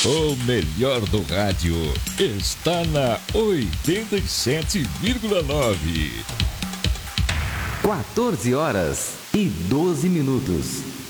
O melhor do rádio está na 87,9. 14 horas e 12 minutos.